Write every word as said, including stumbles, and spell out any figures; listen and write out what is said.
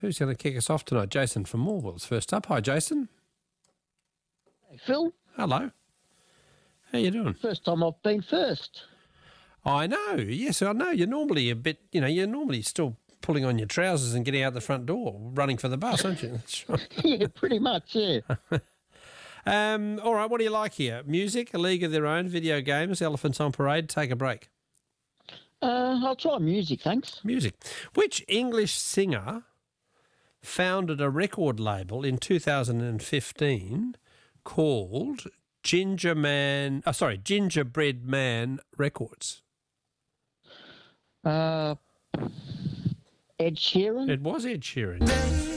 Who's going to kick us off tonight? Jason from Morwell's first up. Hi, Jason. Hey, Phil. Hello. How you doing? First time I've been first. I know. Yes, I know. You're normally a bit, you know, you're normally still pulling on your trousers and getting out the front door, running for the bus, aren't you? That's right. Yeah, pretty much, yeah. um, all right, what do you like here? Music, A League of Their Own, video games, Elephants on Parade, take a break. Uh, I'll try music, thanks. Music. Which English singer founded a record label in two thousand fifteen called Ginger Man, oh, sorry, Gingerbread Man Records? Uh, Ed Sheeran? It was Ed Sheeran.